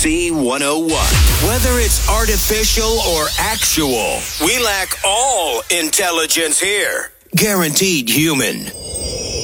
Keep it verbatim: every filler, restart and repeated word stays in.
C one oh one. Whether it's artificial or actual, we lack all intelligence here. Guaranteed human.